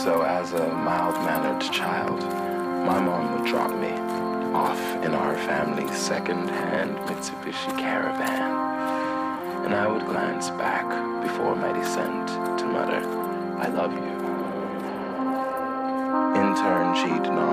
So as a mild-mannered child, my mom would drop me off in our family's second-hand Mitsubishi Caravan, and I would glance back before my descent to mutter, "I love you." In turn, she'd